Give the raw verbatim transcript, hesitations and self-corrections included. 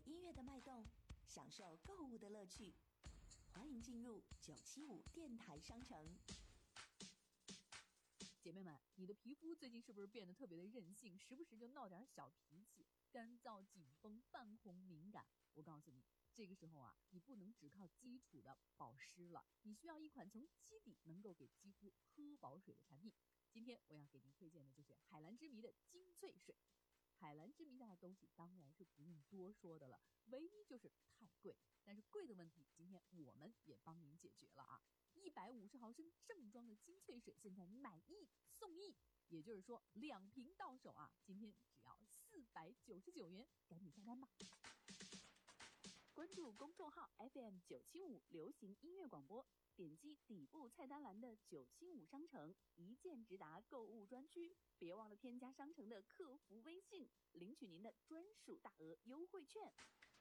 音乐的脉动，享受购物的乐趣。欢迎进入九七五电台商城。 姐妹们，你的皮肤最近是不是变得特别的任性，时不时就闹点小脾气，干燥、紧绷、泛红、敏感？我告诉你，这个时候啊，你不能只靠基础的保湿了，你需要一款从基底能够给肌肤喝饱水的产品。今天我要给您推荐的就是海蓝之谜的精粹水。海蓝之谜家的东西当然是不用多说的了，唯一就是太贵。但是贵的问题，今天我们也帮您解决了啊！一百五十毫升正装的精粹水，现在买一送一，也就是说两瓶到手啊！今天只要四百九十九元，赶紧下单吧！关注公众号 F M 九七五流行音乐广播，点击底部菜单栏的九七五商城，一键直达购物专区。别忘了添加商城的客服微信，领取您的专属大额优惠券。